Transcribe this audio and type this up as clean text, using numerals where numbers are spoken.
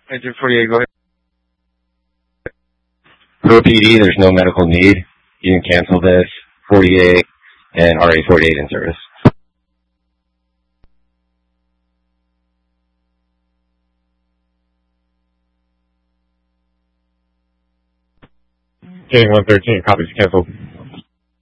Engine 48, go ahead. For PD, there's no medical need. You can cancel this. 48 and RA 48 in service. King 113, copies canceled.